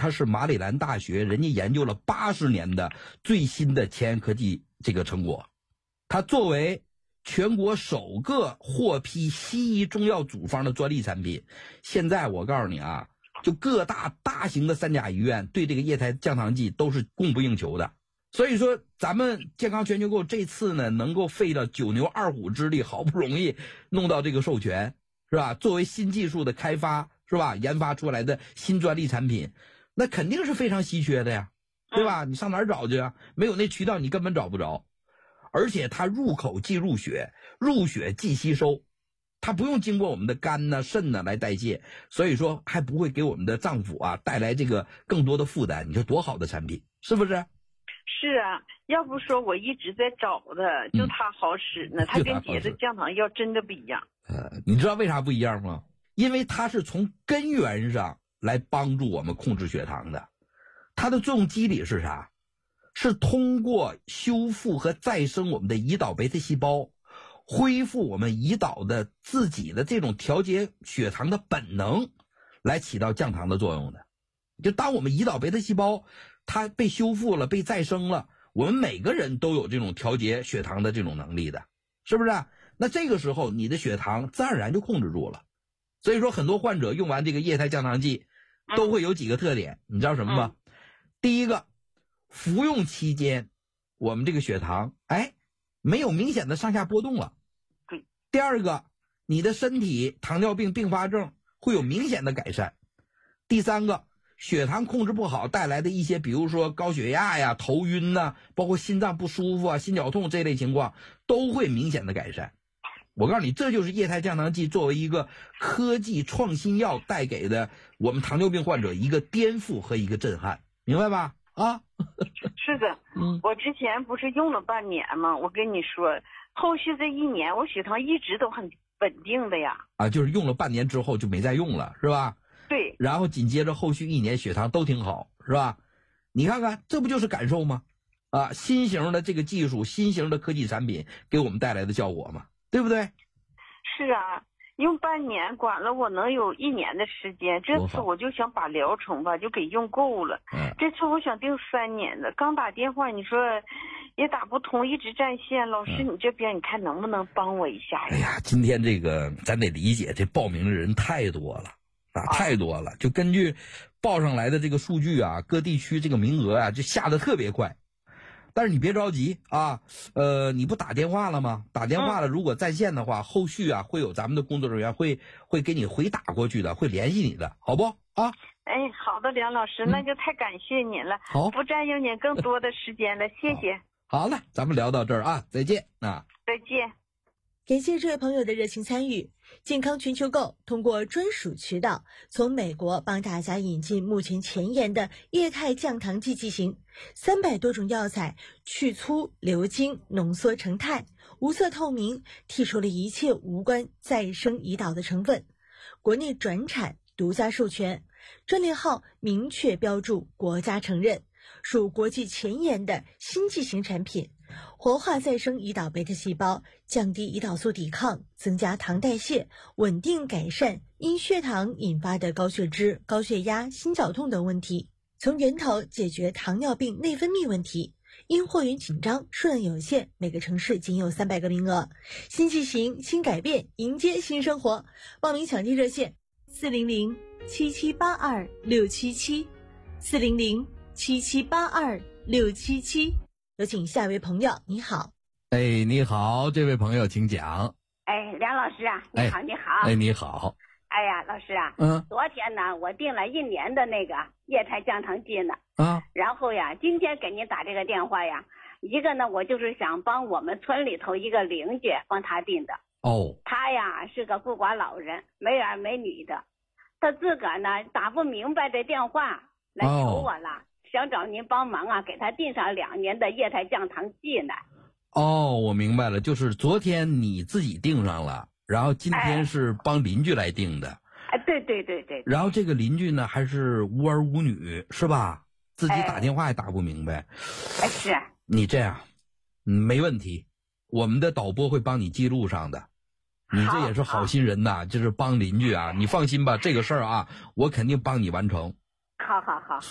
它是马里兰大学人家研究了80年的最新的前沿科技这个成果。它作为全国首个获批西医中药组方的专利产品，现在我告诉你啊，就各大型的3甲医院对这个液态降糖剂都是供不应求的。所以说咱们健康全球购这次呢，能够费了9牛2虎之力，好不容易弄到这个授权，是吧？作为新技术的开发，是吧？研发出来的新专利产品，那肯定是非常稀缺的呀，对吧？你上哪儿找去啊？没有那渠道你根本找不着。而且它入口即入血，入血即吸收，它不用经过我们的肝呢、肾呢来代谢，所以说还不会给我们的脏腑啊带来这个更多的负担。你说多好的产品，是不是？ 是啊，要不说我一直在找的，就它好使呢。它跟别的降糖药真的不一样。 你知道为啥不一样吗？因为它是从根源上来帮助我们控制血糖的。它的作用机理是啥？是通过修复和再生我们的胰岛贝塔细胞，恢复我们胰岛的自己的这种调节血糖的本能，来起到降糖的作用的。就当我们胰岛贝塔细胞它被修复了、被再生了，我们每个人都有这种调节血糖的这种能力的，是不是？那这个时候你的血糖自然而然就控制住了。所以说很多患者用完这个液态降糖剂都会有几个特点，你知道什么吗？第一个，服用期间我们这个血糖没有明显的上下波动了。第二个，你的身体糖尿病并发症会有明显的改善。第三个，血糖控制不好带来的一些比如说高血压呀、头晕呐，包括心脏不舒服啊、心绞痛这类情况都会明显的改善。我告诉你，这就是液态降糖剂作为一个科技创新药带给的我们糖尿病患者一个颠覆和一个震撼，明白吧？啊， 是的，我之前不是用了半年吗？我跟你说，后续这1年我血糖一直都很稳定的呀。 就是用了半年之后就没再用了，是吧？ 对。 然后紧接着后续1年血糖都挺好，是吧？你看看，这不就是感受吗？新型的这个技术，新型的科技产品给我们带来的效果嘛，对不对？ 是啊。用半年管了我能有1年的时间，这次我就想把疗程吧就给用够了。这次我想定3年的，刚打电话你说也打不通，一直占线。老师，你这边你看能不能帮我一下呀？ 哎呀，今天这个咱得理解，这报名的人太多了太多了。就根据报上来的这个数据啊，各地区这个名额啊就下得特别快。但是你别着急啊，你不打电话了吗？打电话了，如果在线的话，后续啊会有咱们的工作人员会给你回打过去的，会联系你的，好不啊？ 好的，梁老师，那就太感谢您了， 好， 不占用您更多的时间了，谢谢。 好嘞，咱们聊到这儿啊，再见啊， 再见。 感谢这位朋友的热情参与。健康全球购通过专属渠道从美国帮大家引进目前前沿的液态降糖剂剂型，300多种药材去粗流精，浓缩成肽，无色透明，剔除了一切无关再生胰岛的成分，国内转产，独家授权，专利号明确标注，国家承认，属国际前沿的新剂型产品，活化再生胰岛贝塔细胞，降低胰岛素抵抗，增加糖代谢，稳定改善因血糖引发的高血脂、高血压、心绞痛等问题，从源头解决糖尿病内分泌问题。因货源紧张，数量有限，每个城市仅有300个名额。新剂型，新改变，迎接新生活。报名抢订热线400-7782-677，400-7782-677。有请下一位朋友，你好。 你好，这位朋友请讲。 梁老师啊，你好，你好。 你好。 哎呀，老师啊，昨天呢，我订了1年的那个液态降糖剂呢，然后呀，今天给您打这个电话呀，一个呢，我就是想帮我们村里头一个邻居帮他订的。他呀是个孤寡老人，没儿没女的，他自个儿呢打不明白这电话，来求我了，想找您帮忙啊，给他订上2年的液态降糖剂呢。 我明白了，就是昨天你自己订上了，然后今天是帮邻居来订的。 对。 然后这个邻居呢还是无儿无女，是吧？自己打电话也打不明白。 是。 你这样，没问题，我们的导播会帮你记录上的。你这也是好心人呐，就是帮邻居啊，你放心吧，这个事儿啊，我肯定帮你完成。 好。